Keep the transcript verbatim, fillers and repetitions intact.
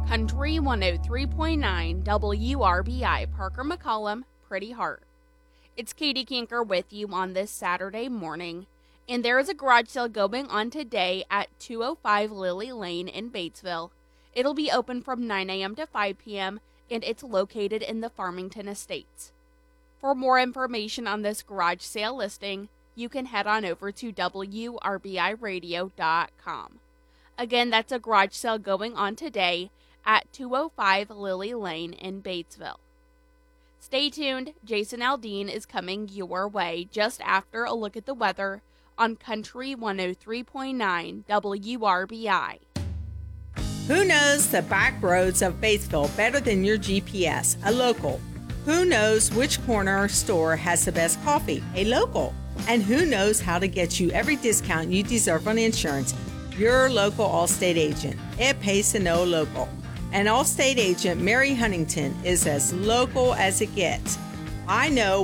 Country one oh three point nine W R B I Parker McCollum, Pretty Heart. It's Katie Kanker with you on this Saturday morning, and there is a garage sale going on today at two oh five Lily Lane in Batesville. It'll be open from nine a.m. to five p.m., and it's located in the Farmington Estates. For more information on this garage sale listing, you can head on over to W R B I radio dot com. Again, that's a garage sale going on today at two oh five Lily Lane in Batesville. Stay tuned, Jason Aldean is coming your way just after a look at the weather on Country one oh three point nine W R B I. Who knows the back roads of Batesville better than your G P S? A local. Who knows which corner store has the best coffee? A local. And who knows how to get you every discount you deserve on insurance? Your local Allstate agent. It pays to know local. And Allstate agent Mary Huntington is as local as it gets. I know